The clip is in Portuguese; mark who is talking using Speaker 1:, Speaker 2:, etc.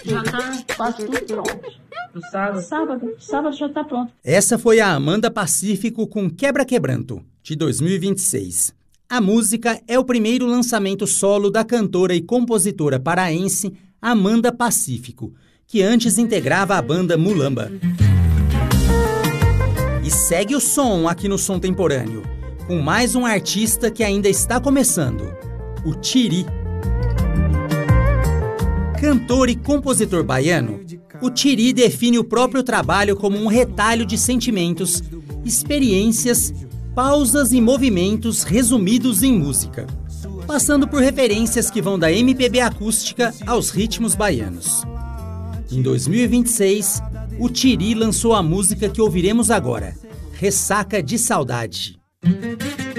Speaker 1: Já tá quase tudo pronto.
Speaker 2: Pro sábado?
Speaker 1: Sábado já tá pronto.
Speaker 3: Essa foi a Amanda Pacífico com Quebra-Quebranto, de 2026. A música é o primeiro lançamento solo da cantora e compositora paraense Amanda Pacífico, que antes integrava a banda Mulamba. E segue o som aqui no Som Temporâneo, com mais um artista que ainda está começando, o Thierry. Cantor e compositor baiano, o Thierry define o próprio trabalho como um retalho de sentimentos, experiências, pausas e movimentos resumidos em música, passando por referências que vão da MPB acústica aos ritmos baianos. Em 2026, o Thierry lançou a música que ouviremos agora, Ressaca de Saudade.